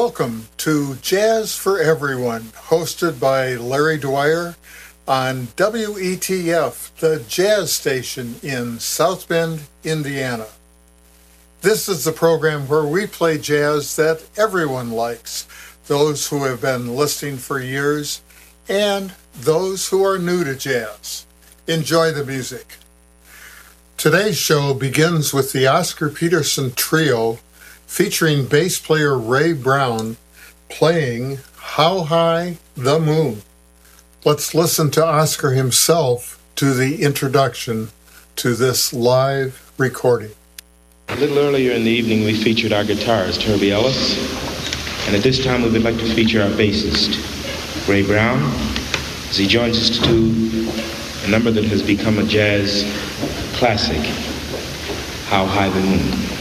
Welcome to Jazz for Everyone, hosted by Larry Dwyer on WETF, the jazz station in South Bend, Indiana. This is the program where we play jazz that everyone likes, those who have been listening for years and those who are new to jazz. Enjoy the music. Today's show begins with the Oscar Peterson Trio featuring bass player Ray Brown playing How High the Moon. Let's listen to Oscar himself do the introduction to this live recording. A little earlier in the evening we featured our guitarist Herbie Ellis, and at this time we would like to feature our bassist Ray Brown as he joins us to do a number that has become a jazz classic, How High the Moon.